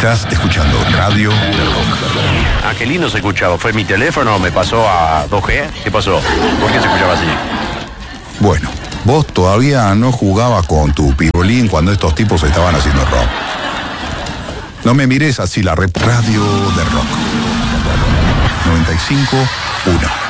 Estás escuchando Radio del Rock. Ah, qué lindo se escuchaba. ¿Fue mi teléfono? ¿Me pasó a 2G? ¿Qué pasó? ¿Por qué se escuchaba así? Bueno, vos todavía no jugabas con tu pibolín cuando estos tipos estaban haciendo rock. No me mires así, Radio del Rock. 95.1.